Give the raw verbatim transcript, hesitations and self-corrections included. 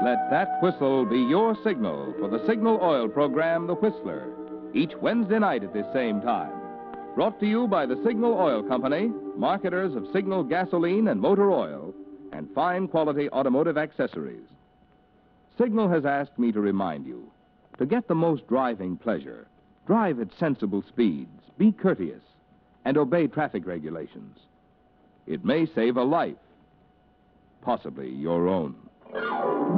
Let that whistle be your signal for the Signal Oil program, The Whistler, each Wednesday night at this same time. Brought to you by the Signal Oil Company, marketers of Signal gasoline and motor oil, and fine quality automotive accessories. Signal has asked me to remind you, to get the most driving pleasure, drive at sensible speeds, be courteous, and obey traffic regulations. It may save a life, possibly your own.